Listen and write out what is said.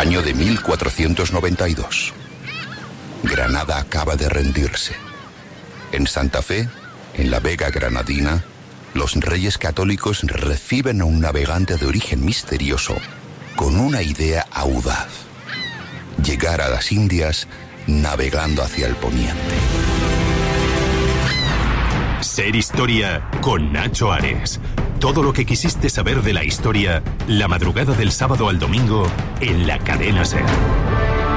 Año de 1492. Granada acaba de rendirse. En Santa Fe, en la Vega Granadina, los reyes católicos reciben a un navegante de origen misterioso con una idea audaz: llegar a las Indias navegando hacia el poniente. Ser Historia con Nacho Ares. Todo lo que quisiste saber de la historia, la madrugada del sábado al domingo en la Cadena SER.